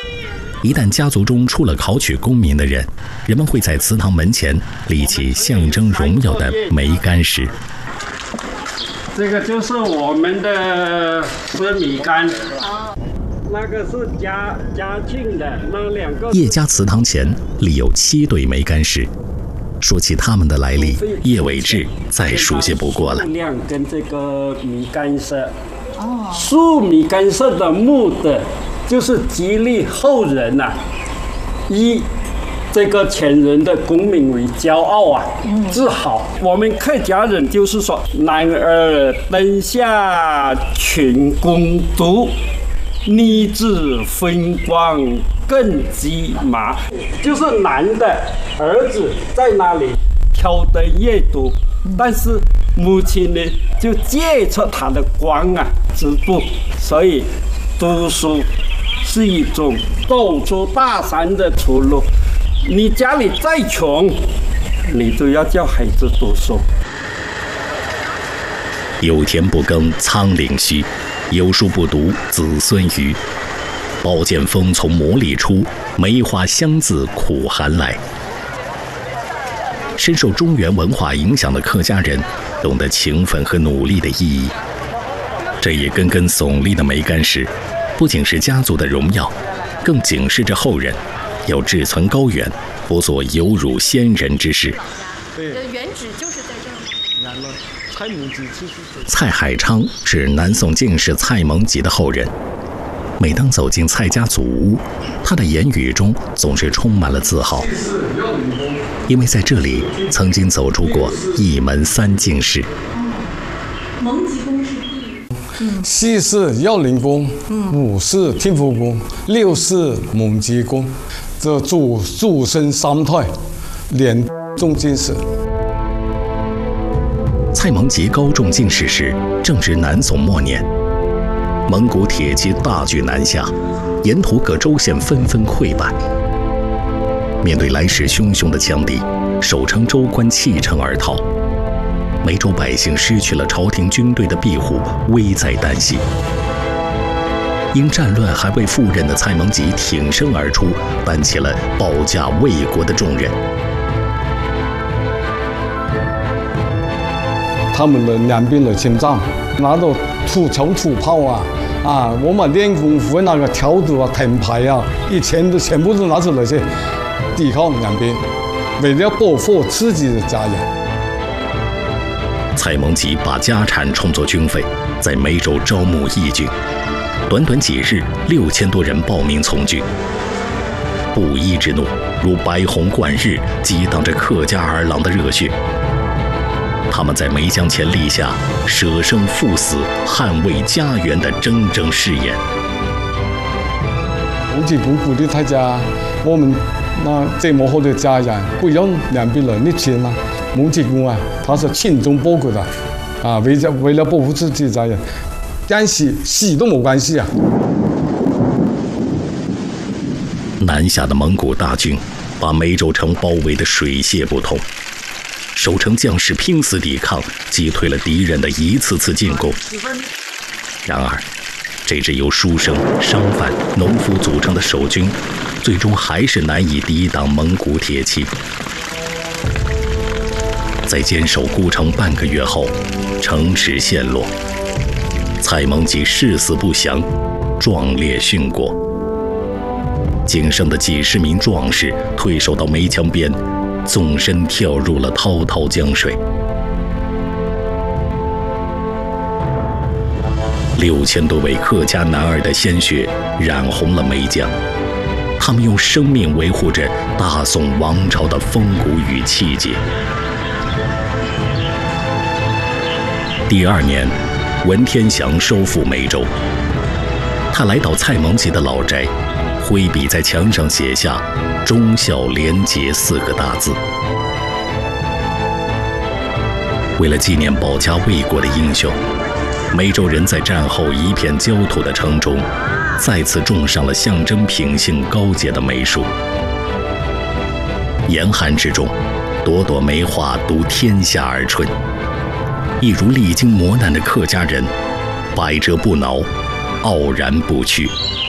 一旦家族中出了考取功名的人，人们会在祠堂门前立起象征荣耀的梅干石。 这个就是我们的吃米干，那个是嘉庆的那两个。 叶家祠堂前立有7对梅干石。说起它们的来历，叶伟志再熟悉不过了。 量跟这个米干色，树米干色的目的，就是激励后人呐，以这个前人的功名为骄傲啊，自豪。我们客家人就是说，男儿灯下群公读，女子风光更鸡麻，就是男的儿子在那里挑灯夜读，但是母亲呢就借着他的光啊织布，所以读书是一种走出大山的出路。你家里再穷，你都要叫孩子读书。 有田不耕仓廪虚，有书不读子孙愚。宝剑锋从磨砺出，梅花香自苦寒来。深受中原文化影响的客家人，懂得勤奋和努力的意义。这也根根耸立的梅干石，不仅是家族的荣耀，更警示着后人要志存高远，不做有辱先人之事。 原址就是在这儿。 蔡海昌是南宋进士蔡蒙吉的后人。每当走进蔡家祖屋，他的言语中总是充满了自豪，因为在这里曾经走出过一门3进士。 蒙吉宫是 4是耀灵宫，5是天福宫，6是蒙吉宫。这祖孙3代连中进士。 蔡蒙吉高中进士时，正值南宋末年。蒙古铁骑大举南下，沿途各州县纷纷溃败。面对来势汹汹的强敌，守城州官弃城而逃，梅州百姓失去了朝廷军队的庇护，危在旦夕。因战乱还未赴任的蔡蒙吉挺身而出，担起了保家卫国的重任。 他们的两边的军帐拿着土枪土炮我们练功夫那个跳度啊、藤牌啊，全部都拿出来去抵抗两边，为了保护自己的家人。 蔡蒙吉把家产充作军费，在梅州招募义军，短短几日，6000多人报名从军。布衣之怒如白虹贯日，激荡着客家儿郎的热血。他们在梅江前立下舍生赴死、捍卫家园的铮铮誓言。 蒙吉公鼓励大家，我们这么好的家人，不让两边人逆侵蒙吉公他是精忠报国的为了保护自己的家人，干死都没关系南下的蒙古大军把梅州城包围得水泄不通。守城将士拼死抵抗，击退了敌人的一次次进攻。然而，这支由书生、商贩、农夫组成的守军，最终还是难以抵挡蒙古铁骑。在坚守孤城半个月后，城池陷落，蔡蒙吉誓死不降，壮烈殉国。仅剩的几十名壮士退守到梅江边，纵身跳入了滔滔江水。6000多位客家男儿的鲜血染红了梅江，他们用生命维护着大宋王朝的风骨与气节。第2年，文天祥收复梅州，他来到蔡蒙吉的老宅，挥笔在墙上写下“忠孝廉洁”4个大字。为了纪念保家卫国的英雄，梅州人在战后一片焦土的城中，再次种上了象征品性高洁的梅树。严寒之中，朵朵梅花独天下而春，一如历经磨难的客家人，百折不挠，傲然不屈。